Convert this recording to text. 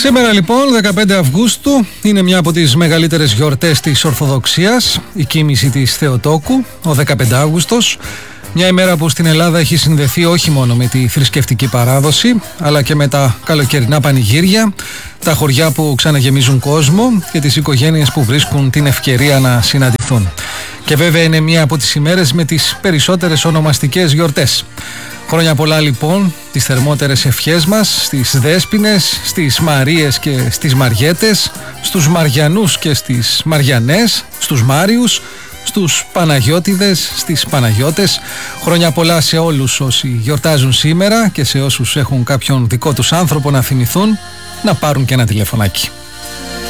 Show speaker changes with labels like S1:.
S1: Σήμερα λοιπόν, 15 Αυγούστου, είναι μια από τις μεγαλύτερες γιορτές της Ορθοδοξίας, η κοίμηση της Θεοτόκου, ο 15 Αύγουστος. Μια ημέρα που στην Ελλάδα έχει συνδεθεί όχι μόνο με τη θρησκευτική παράδοση, αλλά και με τα καλοκαιρινά πανηγύρια, τα χωριά που ξαναγεμίζουν κόσμο και τις οικογένειες που βρίσκουν την ευκαιρία να συναντηθούν. Και βέβαια είναι μια από τις ημέρες με τις περισσότερες ονομαστικές γιορτές. Χρόνια πολλά λοιπόν, τις θερμότερες ευχές μας στις Δέσποινες, στις Μαρίες και στις Μαριέτες, στους Μαριανούς και στις Μαριανές, στους Μάριους, στους Παναγιώτιδες, στις Παναγιώτες. Χρόνια πολλά σε όλους όσοι γιορτάζουν σήμερα και σε όσους έχουν κάποιον δικό τους άνθρωπο να θυμηθούν, να πάρουν και ένα τηλεφωνάκι.